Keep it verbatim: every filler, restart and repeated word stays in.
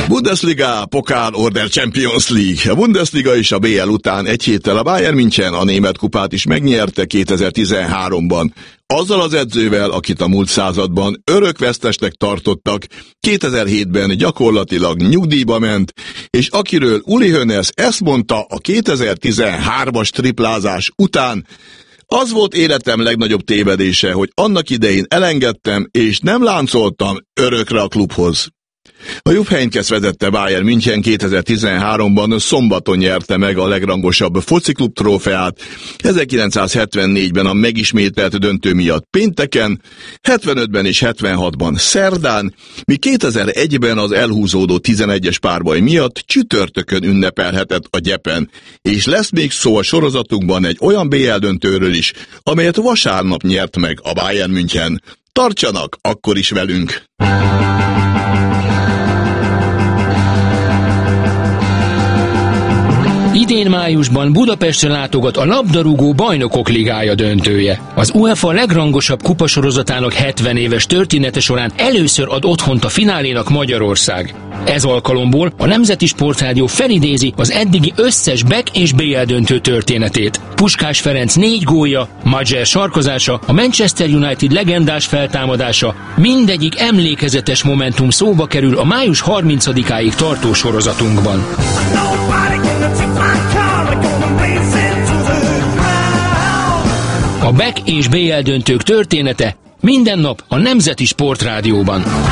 Bundesliga, Pokal oder Champions League. A Bundesliga és a bé el után egy héttel a Bayern München a német kupát is megnyerte kétezer-tizenháromban. Azzal az edzővel, akit a múlt században örökvesztesnek tartottak, kétezer-hétben gyakorlatilag nyugdíjba ment, és akiről Uli Hoeneß ezt mondta a kétezer-tizenhármas triplázás után: az volt életem legnagyobb tévedése, hogy annak idején elengedtem, és nem láncoltam örökre a klubhoz. A Jupp Heynckes vezette Bayern München kétezer-tizenháromban szombaton nyerte meg a legrangosabb fociklub trófeát, ezerkilencszázhetvennégyben a megismételt döntő miatt pénteken, hetvenötben és hetvenhatban szerdán, míg kétezer-egyben az elhúzódó tizenegyes párbaj miatt csütörtökön ünnepelhetett a gyepen, és lesz még szó a sorozatunkban egy olyan bé el döntőről is, amelyet vasárnap nyert meg a Bayern München. Tartsanak akkor is velünk! Idén májusban Budapestre látogat a labdarúgó Bajnokok Ligája döntője. Az UEFA legrangosabb kupasorozatának hetven éves története során először ad otthont a finálénak Magyarország. Ez alkalomból a Nemzeti Sportrádió felidézi az eddigi összes Bek és bé el döntő történetét. Puskás Ferenc négy gólja, Majer sarkozása, a Manchester United legendás feltámadása, mindegyik emlékezetes momentum szóba kerül a május harmincadikáig tartó sorozatunkban. A Bek és bé el döntők története minden nap a Nemzeti Sportrádióban.